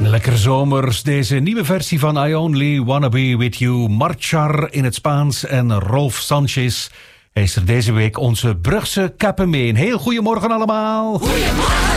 Lekker zomers, deze nieuwe versie van I Only Wanna Be With You. Marchar in het Spaans en Rolf Sanchez. Hij is er deze week onze Brugse kappermeen. Heel goedemorgen allemaal. Goedemorgen.